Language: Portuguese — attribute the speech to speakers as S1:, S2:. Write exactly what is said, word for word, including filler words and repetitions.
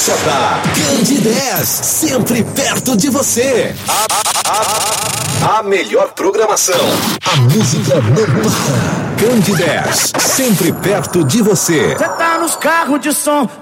S1: só dá Candidez, sempre perto de você. A, a, a, a melhor programação. A música não para. Candidez, sempre perto de você.
S2: Você tá nos carros de som,